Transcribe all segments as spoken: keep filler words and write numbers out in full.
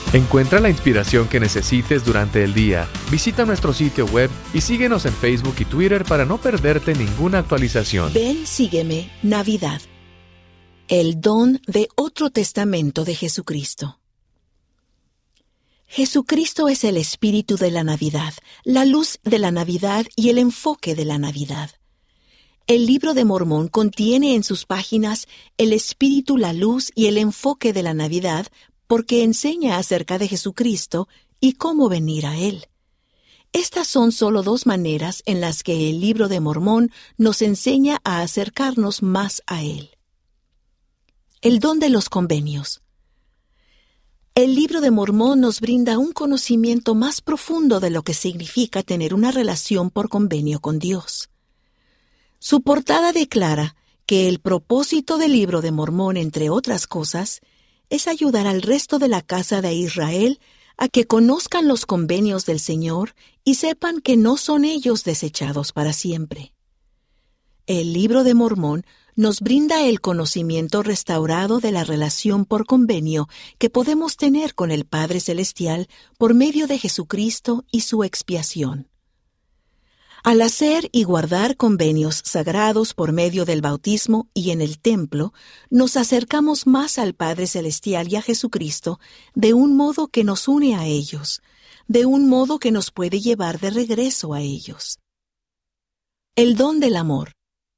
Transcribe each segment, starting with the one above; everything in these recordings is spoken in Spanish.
Encuentra la inspiración que necesites durante el día. Visita nuestro sitio web y síguenos en Facebook y Twitter para no perderte ninguna actualización. Ven, sígueme, Navidad. El don de otro testamento de Jesucristo. Jesucristo es el espíritu de la Navidad, la luz de la Navidad y el enfoque de la Navidad. El Libro de Mormón contiene en sus páginas el espíritu, la luz y el enfoque de la Navidad porque enseña acerca de Jesucristo y cómo venir a Él. Estas son solo dos maneras en las que el Libro de Mormón nos enseña a acercarnos más a Él. El don de los convenios. El Libro de Mormón nos brinda un conocimiento más profundo de lo que significa tener una relación por convenio con Dios. Su portada declara que el propósito del Libro de Mormón, entre otras cosas, es ayudar al resto de la casa de Israel a que conozcan los convenios del Señor y sepan que no son ellos desechados para siempre. El Libro de Mormón nos brinda el conocimiento restaurado de la relación por convenio que podemos tener con el Padre Celestial por medio de Jesucristo y su expiación. Al hacer y guardar convenios sagrados por medio del bautismo y en el templo, nos acercamos más al Padre Celestial y a Jesucristo de un modo que nos une a ellos, de un modo que nos puede llevar de regreso a ellos. El don del amor.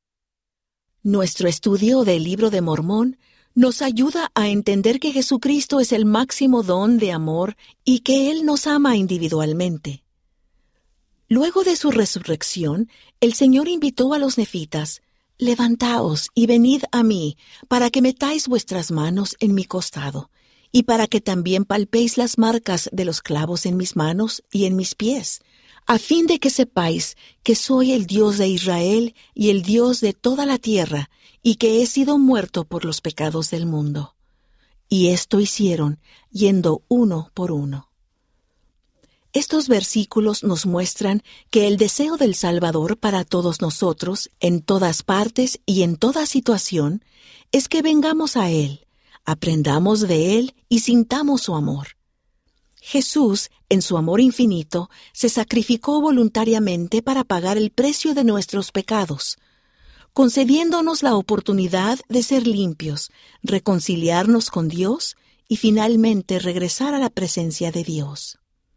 Nuestro estudio del Libro de Mormón nos ayuda a entender que Jesucristo es el máximo don de amor y que Él nos ama individualmente. Luego de su resurrección, el Señor invitó a los nefitas: «Levantaos y venid a mí, para que metáis vuestras manos en mi costado, y para que también palpéis las marcas de los clavos en mis manos y en mis pies, a fin de que sepáis que soy el Dios de Israel y el Dios de toda la tierra, y que he sido muerto por los pecados del mundo». Y esto hicieron, yendo uno por uno. Estos versículos nos muestran que el deseo del Salvador para todos nosotros, en todas partes y en toda situación, es que vengamos a Él, aprendamos de Él y sintamos su amor. Jesús, en su amor infinito, se sacrificó voluntariamente para pagar el precio de nuestros pecados, concediéndonos la oportunidad de ser limpios, reconciliarnos con Dios y finalmente regresar a la presencia de Dios.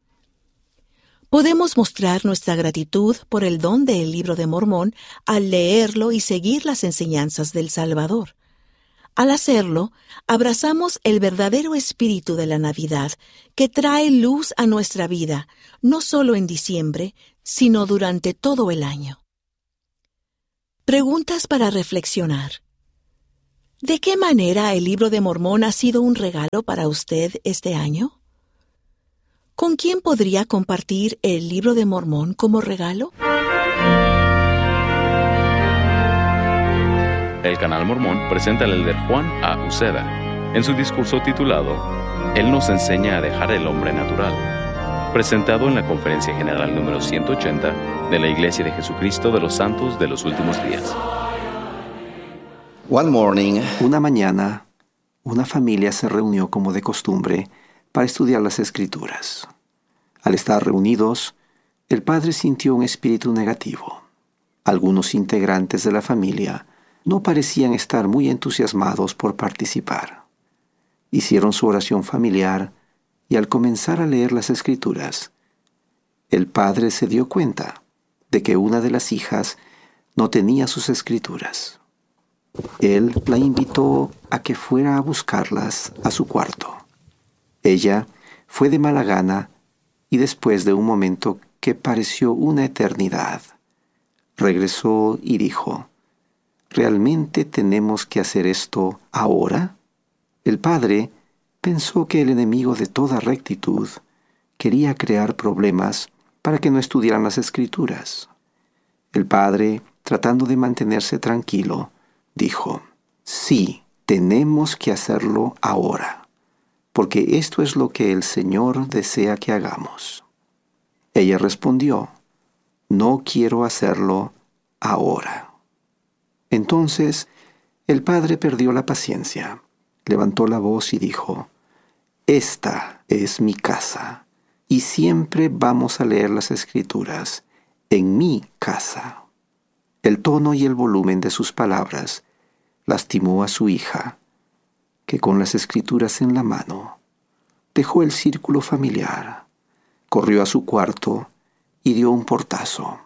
Podemos mostrar nuestra gratitud por el don del Libro de Mormón al leerlo y seguir las enseñanzas del Salvador. Al hacerlo, abrazamos el verdadero espíritu de la Navidad, que trae luz a nuestra vida, no solo en diciembre, sino durante todo el año. Preguntas para reflexionar. ¿De qué manera el Libro de Mormón ha sido un regalo para usted este año? ¿Con quién podría compartir el Libro de Mormón como regalo? El Canal Mormón presenta al elder Juan A. Uceda en su discurso titulado Él nos enseña a dejar el hombre natural, presentado en la Conferencia General número ciento ochenta de la Iglesia de Jesucristo de los Santos de los Últimos Días. One morning, Una mañana, una familia se reunió como de costumbre para estudiar las Escrituras. Al estar reunidos, el padre sintió un espíritu negativo. Algunos integrantes de la familia no parecían estar muy entusiasmados por participar. Hicieron su oración familiar y al comenzar a leer las Escrituras, el padre se dio cuenta de que una de las hijas no tenía sus Escrituras. Él la invitó a que fuera a buscarlas a su cuarto. Ella fue de mala gana y después de un momento que pareció una eternidad, regresó y dijo: ¿realmente tenemos que hacer esto ahora? El padre pensó que el enemigo de toda rectitud quería crear problemas para que no estudiaran las Escrituras. El padre, tratando de mantenerse tranquilo, dijo: sí, tenemos que hacerlo ahora, porque esto es lo que el Señor desea que hagamos. Ella respondió: no quiero hacerlo ahora. Entonces el padre perdió la paciencia, levantó la voz y dijo: Esta es mi casa, y siempre vamos a leer las Escrituras en mi casa. El tono y el volumen de sus palabras lastimó a su hija, que con las Escrituras en la mano dejó el círculo familiar, corrió a su cuarto y dio un portazo.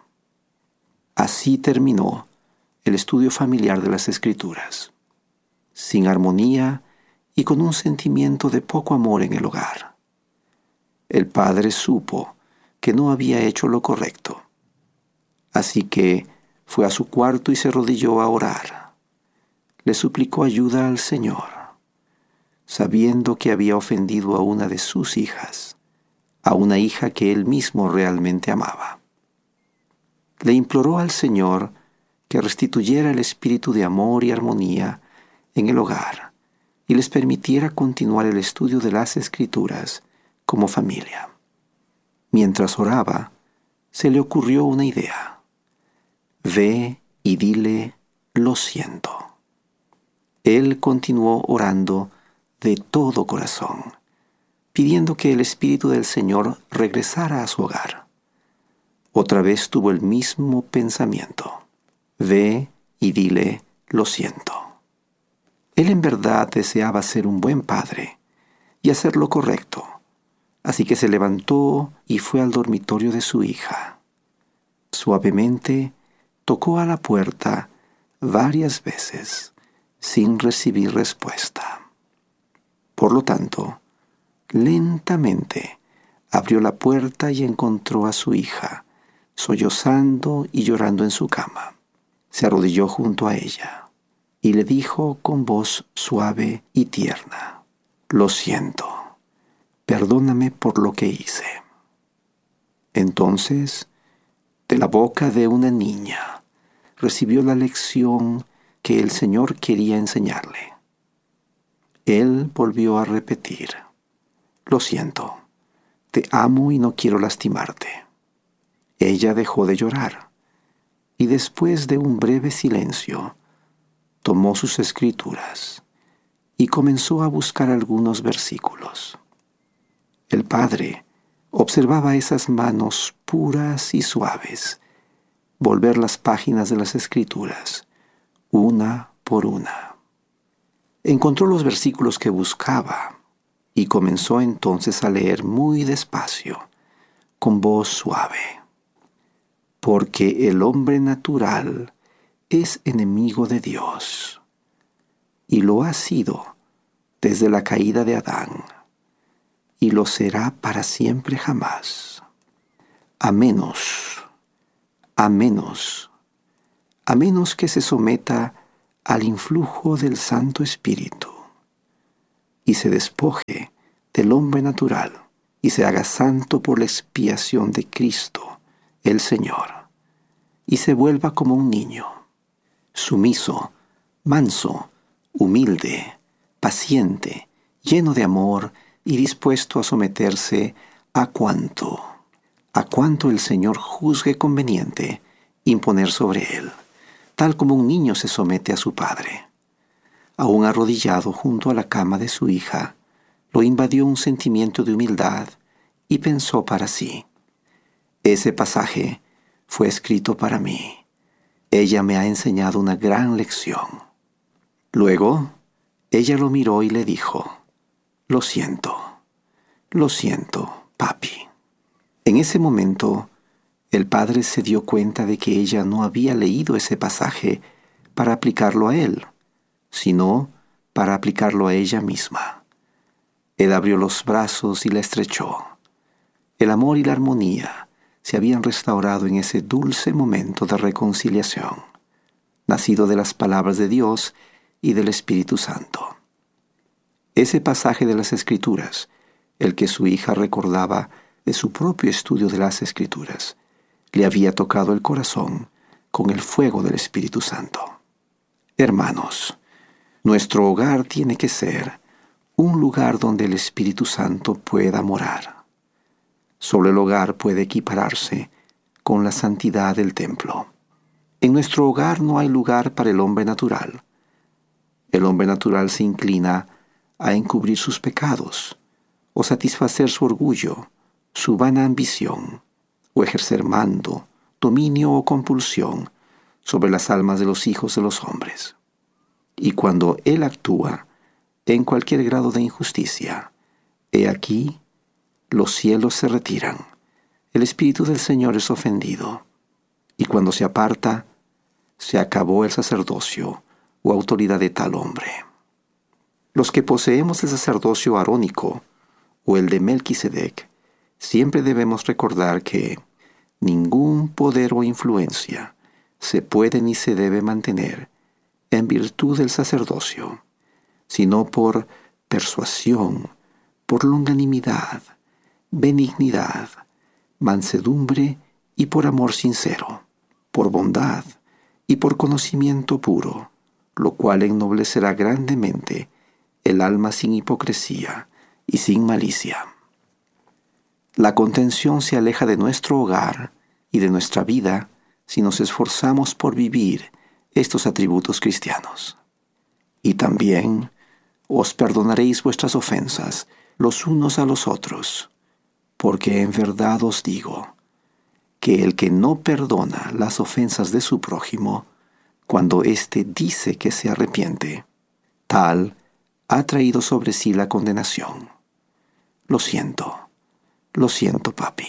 Así terminó el estudio familiar de las Escrituras, sin armonía y con un sentimiento de poco amor en el hogar. El padre supo que no había hecho lo correcto, así que fue a su cuarto y se arrodilló a orar. Le suplicó ayuda al Señor, sabiendo que había ofendido a una de sus hijas, a una hija que él mismo realmente amaba. Le imploró al Señor que restituyera el espíritu de amor y armonía en el hogar y les permitiera continuar el estudio de las Escrituras como familia. Mientras oraba, se le ocurrió una idea. Ve y dile, lo siento. Él continuó orando de todo corazón, pidiendo que el Espíritu del Señor regresara a su hogar. Otra vez tuvo el mismo pensamiento. Ve y dile, lo siento. Él en verdad deseaba ser un buen padre y hacer lo correcto, así que se levantó y fue al dormitorio de su hija. Suavemente tocó a la puerta varias veces sin recibir respuesta. Por lo tanto, lentamente abrió la puerta y encontró a su hija, sollozando y llorando en su cama. Se arrodilló junto a ella y le dijo con voz suave y tierna, lo siento, perdóname por lo que hice. Entonces, de la boca de una niña, recibió la lección que el Señor quería enseñarle. Él volvió a repetir, lo siento, te amo y no quiero lastimarte. Ella dejó de llorar y después de un breve silencio, tomó sus Escrituras y comenzó a buscar algunos versículos. El padre observaba esas manos puras y suaves volver las páginas de las Escrituras, una por una. Encontró los versículos que buscaba y comenzó entonces a leer muy despacio, con voz suave. Porque el hombre natural es enemigo de Dios, y lo ha sido desde la caída de Adán, y lo será para siempre jamás. A menos, a menos, a menos que se someta al influjo del Santo Espíritu, y se despoje del hombre natural, y se haga santo por la expiación de Cristo, el Señor, y se vuelva como un niño, sumiso, manso, humilde, paciente, lleno de amor y dispuesto a someterse a cuanto, a cuanto el Señor juzgue conveniente imponer sobre él, tal como un niño se somete a su padre. Aún arrodillado junto a la cama de su hija, lo invadió un sentimiento de humildad y pensó para sí, ese pasaje fue escrito para mí. Ella me ha enseñado una gran lección. Luego, ella lo miró y le dijo, lo siento, lo siento, papi. En ese momento, el padre se dio cuenta de que ella no había leído ese pasaje para aplicarlo a él, sino para aplicarlo a ella misma. Él abrió los brazos y la estrechó. El amor y la armonía se habían restaurado en ese dulce momento de reconciliación, nacido de las palabras de Dios y del Espíritu Santo. Ese pasaje de las Escrituras, el que su hija recordaba de su propio estudio de las Escrituras, le había tocado el corazón con el fuego del Espíritu Santo. Hermanos, nuestro hogar tiene que ser un lugar donde el Espíritu Santo pueda morar. Solo el hogar puede equipararse con la santidad del templo. En nuestro hogar no hay lugar para el hombre natural. El hombre natural se inclina a encubrir sus pecados, o satisfacer su orgullo, su vana ambición, o ejercer mando, dominio o compulsión sobre las almas de los hijos de los hombres. Y cuando Él actúa en cualquier grado de injusticia, he aquí, los cielos se retiran, el Espíritu del Señor es ofendido, y cuando se aparta, se acabó el sacerdocio o autoridad de tal hombre. Los que poseemos el sacerdocio arónico o el de Melquisedec, siempre debemos recordar que ningún poder o influencia se puede ni se debe mantener en virtud del sacerdocio, sino por persuasión, por longanimidad, benignidad, mansedumbre y por amor sincero, por bondad y por conocimiento puro, lo cual ennoblecerá grandemente el alma sin hipocresía y sin malicia. La contención se aleja de nuestro hogar y de nuestra vida si nos esforzamos por vivir estos atributos cristianos. Y también os perdonaréis vuestras ofensas los unos a los otros, porque en verdad os digo que el que no perdona las ofensas de su prójimo, cuando éste dice que se arrepiente, tal ha traído sobre sí la condenación. Lo siento, lo siento, papi.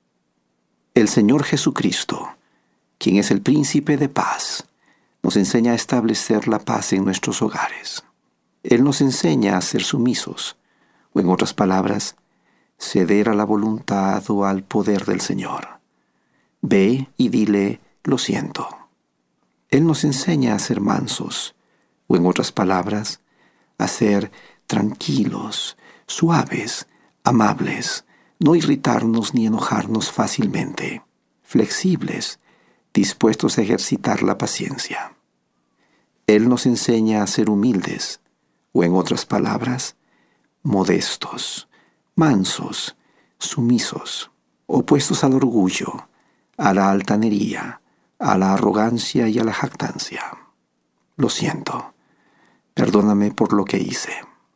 El Señor Jesucristo, quien es el príncipe de paz, nos enseña a establecer la paz en nuestros hogares. Él nos enseña a ser sumisos, o en otras palabras, ceder a la voluntad o al poder del Señor. Ve y dile, lo siento. Él nos enseña a ser mansos, o en otras palabras, a ser tranquilos, suaves, amables, no irritarnos ni enojarnos fácilmente, flexibles, dispuestos a ejercitar la paciencia. Él nos enseña a ser humildes, o en otras palabras, modestos, mansos, sumisos, opuestos al orgullo, a la altanería, a la arrogancia y a la jactancia. Lo siento, perdóname por lo que hice.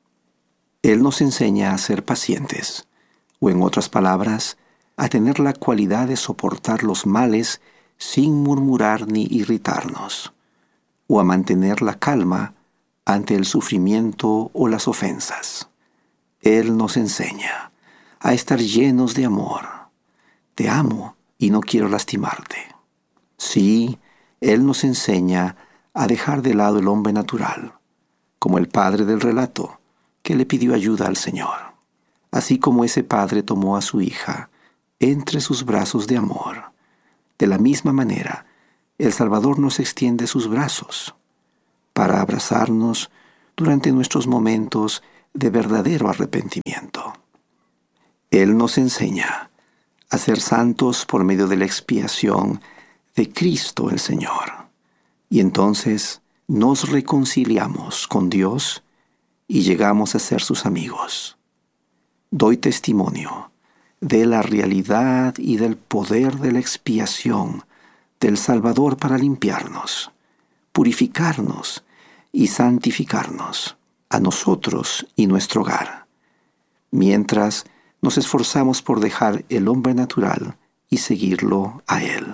Él nos enseña a ser pacientes, o en otras palabras, a tener la cualidad de soportar los males sin murmurar ni irritarnos, o a mantener la calma ante el sufrimiento o las ofensas. Él nos enseña a estar llenos de amor. Te amo y no quiero lastimarte. Sí, Él nos enseña a dejar de lado el hombre natural, como el padre del relato, que le pidió ayuda al Señor. Así como ese padre tomó a su hija entre sus brazos de amor, de la misma manera, el Salvador nos extiende sus brazos para abrazarnos durante nuestros momentos de verdadero arrepentimiento. Él nos enseña a ser santos por medio de la expiación de Cristo el Señor, y entonces nos reconciliamos con Dios y llegamos a ser sus amigos. Doy testimonio de la realidad y del poder de la expiación del Salvador para limpiarnos, purificarnos y santificarnos a nosotros y nuestro hogar, mientras nos esforzamos por dejar el hombre natural y seguirlo a Él.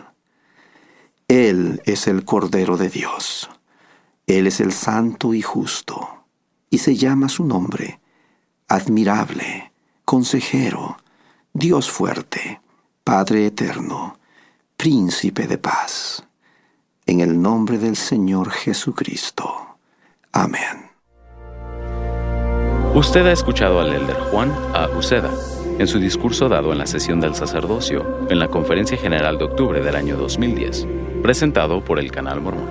Él es el Cordero de Dios. Él es el Santo y Justo, y se llama su nombre Admirable, Consejero, Dios Fuerte, Padre Eterno, Príncipe de Paz. En el nombre del Señor Jesucristo. Amén. Usted ha escuchado al Elder Juan A. Uceda en su discurso dado en la sesión del sacerdocio en la Conferencia General de octubre del año dos mil diez, presentado por el Canal Mormón.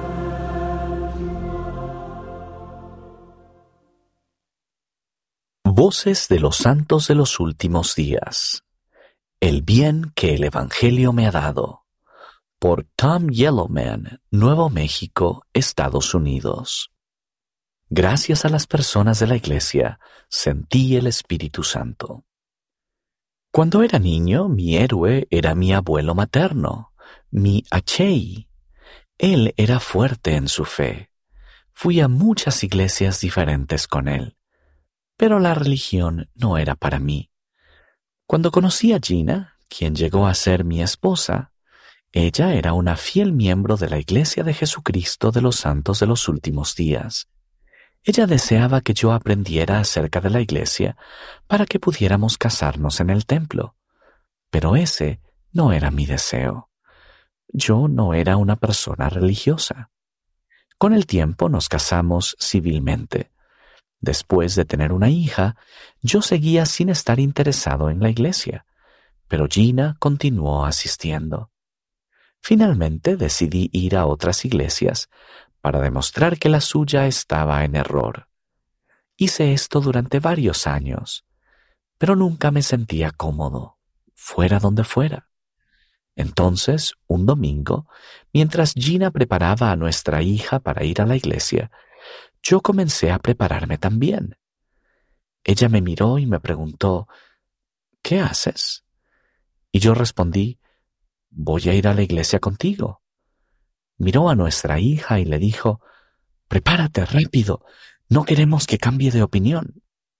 Voces de los santos de los últimos días. El bien que el Evangelio me ha dado. Por Tom Yellowman, Nuevo México, Estados Unidos. Gracias a las personas de la Iglesia, sentí el Espíritu Santo. Cuando era niño, mi héroe era mi abuelo materno, mi Achei. Él era fuerte en su fe. Fui a muchas iglesias diferentes con él, pero la religión no era para mí. Cuando conocí a Gina, quien llegó a ser mi esposa, ella era una fiel miembro de la Iglesia de Jesucristo de los Santos de los Últimos Días. Ella deseaba que yo aprendiera acerca de la Iglesia para que pudiéramos casarnos en el templo, pero ese no era mi deseo. Yo no era una persona religiosa. Con el tiempo nos casamos civilmente. Después de tener una hija, yo seguía sin estar interesado en la iglesia, pero Gina continuó asistiendo. Finalmente decidí ir a otras iglesias para demostrar que la suya estaba en error. Hice esto durante varios años, pero nunca me sentía cómodo, fuera donde fuera. Entonces, un domingo, mientras Gina preparaba a nuestra hija para ir a la iglesia, yo comencé a prepararme también. Ella me miró y me preguntó, ¿qué haces? Y yo respondí, voy a ir a la iglesia contigo. Miró a nuestra hija y le dijo, prepárate rápido, no queremos que cambie de opinión.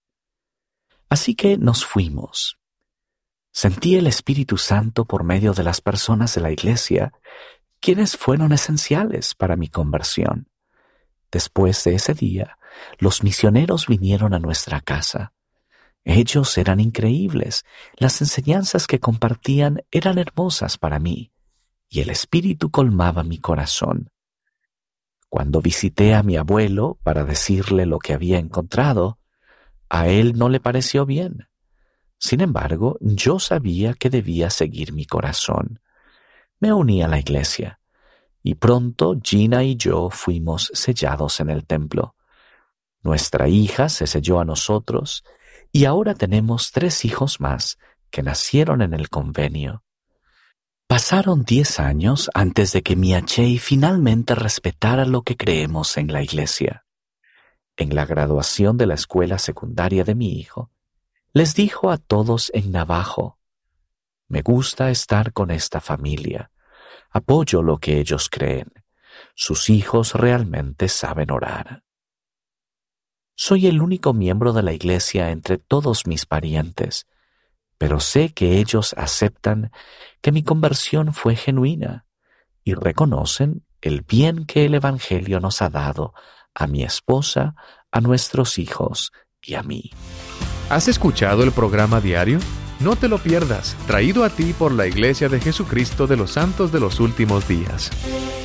Así que nos fuimos. Sentí el Espíritu Santo por medio de las personas de la iglesia, quienes fueron esenciales para mi conversión. Después de ese día, los misioneros vinieron a nuestra casa. Ellos eran increíbles, las enseñanzas que compartían eran hermosas para mí, y el Espíritu colmaba mi corazón. Cuando visité a mi abuelo para decirle lo que había encontrado, a él no le pareció bien. Sin embargo, yo sabía que debía seguir mi corazón. Me uní a la iglesia, y pronto Gina y yo fuimos sellados en el templo. Nuestra hija se selló a nosotros, y ahora tenemos tres hijos más que nacieron en el convenio. Pasaron diez años antes de que Mia Chey finalmente respetara lo que creemos en la iglesia. En la graduación de la escuela secundaria de mi hijo, les dijo a todos en navajo, me gusta estar con esta familia. Apoyo lo que ellos creen. Sus hijos realmente saben orar. Soy el único miembro de la iglesia entre todos mis parientes, pero sé que ellos aceptan que mi conversión fue genuina y reconocen el bien que el Evangelio nos ha dado a mi esposa, a nuestros hijos y a mí. ¿Has escuchado el programa diario? No te lo pierdas, traído a ti por la Iglesia de Jesucristo de los Santos de los Últimos Días.